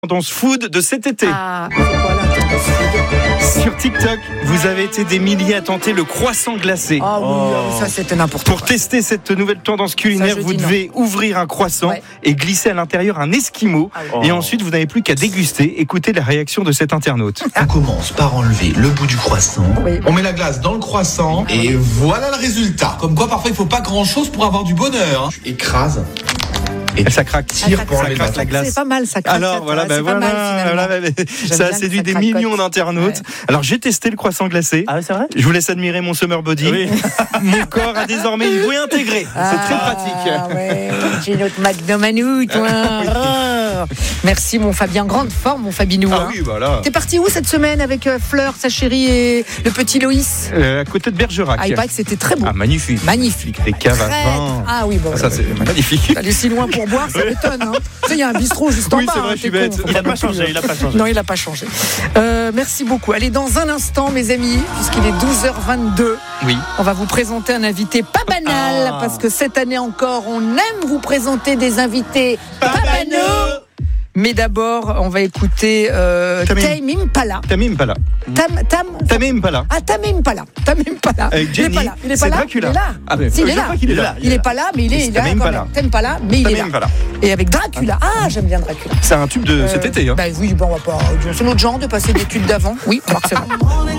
tendance food de cet été. Ah, c'est quoi la tendance food? Sur TikTok, vous avez été des milliers à tenter le croissant glacé. Ah oui, ça c'était n'importe quoi. Pour tester cette nouvelle tendance culinaire, Ça, je vous dis devez ouvrir un croissant et glisser à l'intérieur un esquimau. Et ensuite, vous n'avez plus qu'à déguster. Écoutez la réaction de cet internaute. On commence par enlever le bout du croissant. Oui. On met la glace dans le croissant et voilà le résultat. Comme quoi, parfois, il faut pas grand-chose pour avoir du bonheur. Tu écrases. Et ça craque. Tire pour enlever craque la glace. C'est pas mal, ça craque. Alors voilà, c'est pas mal, finalement. ça a bien séduit que des ça millions cracote. d'internautes. Ouais. Alors j'ai testé le croissant glacé. Ah, c'est vrai? Je vous laisse admirer mon summer body. Oui. Mon corps a désormais une bouée intégrée. C'est très pratique. Ah ouais, j'ai notre Magnum à nous, toi. Merci mon Fabien, grande forme mon Fabinou. Ah oui, voilà. T'es parti où cette semaine avec Fleur, sa chérie et le petit Loïs? À côté de Bergerac. Ah, il paraît que c'était très beau. Ah, magnifique. Magnifique. Des caves à Très- vin. Ah oui, bon. Ça c'est magnifique. Aller si loin pour boire, ça m'étonne. Hein. Tu sais, il y a un bistrot juste en Oui, bas. c'est vrai, hein, je suis t'es con, bête. faut Il n'a pas non plus, changé, il n'a pas changé. Non, il n'a pas changé. Merci beaucoup. Allez, dans un instant, mes amis, puisqu'il est 12h22, Oui. on va vous présenter un invité pas banal, parce que cette année encore, on aime vous présenter des invités pas banaux. Mais d'abord, on va écouter Tame Impala. Tamim Impala. Tamim Impala. Ah, Tame Impala. Tame Impala. Avec Il est Jenny, pas là. Il est c'est pas là. Dracula. Il est là. Ah ben, Si, il je est là. crois qu'il est là. Il est pas là, mais il est C'est là. Tame quand Impala. même. Tame Impala, mais il est Tamim là. Impala. Et avec Dracula. Ah, j'aime bien Dracula. C'est un tube de cet été. Hein. Bah oui, bon, on va pas. C'est notre genre de passer des tubes d'avant. Oui, on va que c'est bon.